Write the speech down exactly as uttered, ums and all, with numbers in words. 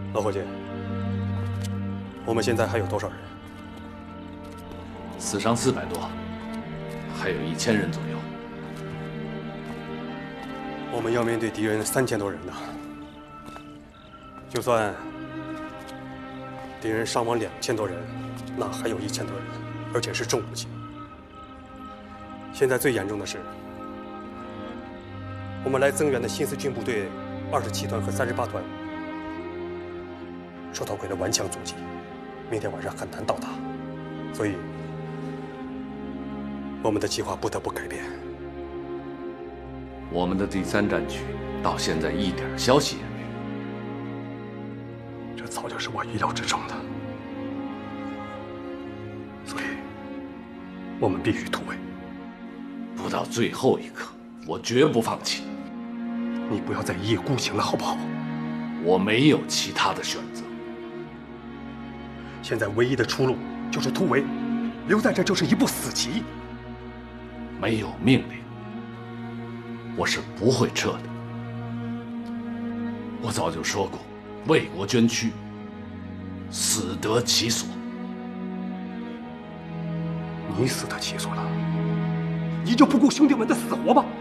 老伙计，我们现在还有多少人？ 死伤四百多，还有一千人左右。 我们要面对敌人三千多人呢。就算敌人伤亡两千多人，那还有一千多人，而且是重武器。现在最严重的是，我们来增援的新四军部队二十七团和三十八团受到鬼的顽强阻击，明天晚上很难到达，所以我们的计划不得不改变。 我们的第三战区到现在一点消息也没有， 这早就是我预料之中的，所以我们必须突围。 不到最后一刻，我绝不放弃。 你不要再一意孤行了，好不好？ 我没有其他的选择。 现在唯一的出路就是突围，留在这就是一步死棋。 没有命令，我是不会撤的。我早就说过，为国捐躯，死得其所。 你死得其所了，你就不顾兄弟们的死活吧？